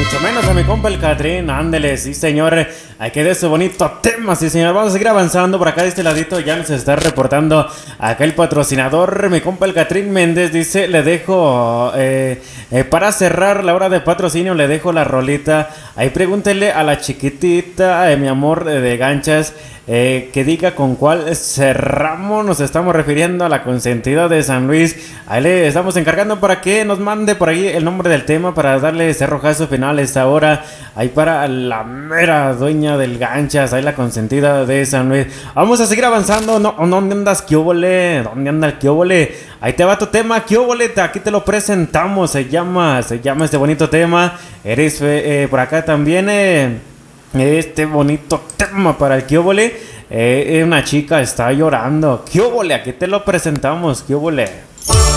mucho menos a mi compa el Catrín. Ándele, sí señor, hay que de ese bonito tema, sí señor. Vamos a seguir avanzando por acá de este ladito. Ya nos está reportando acá el patrocinador, mi compa el Catrín Méndez. Dice, le dejo para cerrar la hora de patrocinio, le dejo la rolita. Ahí pregúntele a la chiquitita, mi amor de ganchas, que diga con cuál cerramos. Nos estamos refiriendo a la consentida de San Luis. Ahí le estamos encargando para que nos mande por ahí el nombre del tema para darle cerrojazo final a esta hora. Ahí para la mera dueña del ganchas, ahí la consentida de San Luis. Vamos a seguir avanzando. No, ¿dónde andas, Kiobole? ¿Dónde anda el Kiobole? Ahí te va tu tema, Kiobole. Aquí te lo presentamos. Se llama este bonito tema. Eres por acá también. Este bonito tema para el Kiobole. Una chica está llorando. Kiobole, aquí te lo presentamos, Kiobole.